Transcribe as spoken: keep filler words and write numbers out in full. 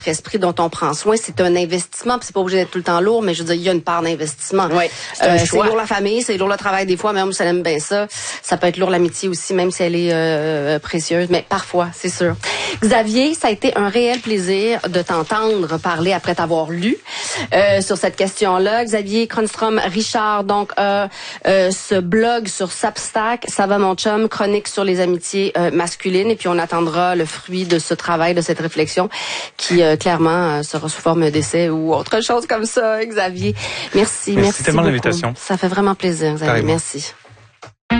esprit dont on prend soin, c'est un investissement, puis c'est pas obligé d'être tout le temps lourd, mais je veux dire, il y a une part d'investissement. Oui, c'est un euh, choix. C'est lourd la famille, c'est lourd le travail des fois, même si elle aime bien ça. Ça peut être lourd l'amitié aussi, même si elle est euh, précieuse, mais parfois, c'est sûr. Xavier, ça a été un réel plaisir de t'entendre parler après t'avoir lu euh, sur cette question-là. Xavier Cronstrom-Richard, donc euh, euh, ce blog sur Substack, Ça va mon chum, chronique sur les amitiés euh, masculines, et puis on attendra le fruit de ce travail, de cette réflexion qui euh, clairement euh, sera sous forme d'essai ou autre chose comme ça, Xavier. Merci, merci, merci tellement de beaucoup. l'invitation. Ça fait vraiment plaisir, Xavier. Carrément. Merci.